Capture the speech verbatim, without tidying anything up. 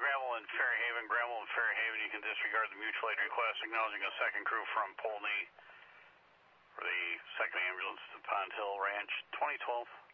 Gravel and Fairhaven. Gravel and Fairhaven, you can disregard the mutual aid request, acknowledging a second crew from Polney for the second ambulance to Pond Hill Ranch, twenty twelve.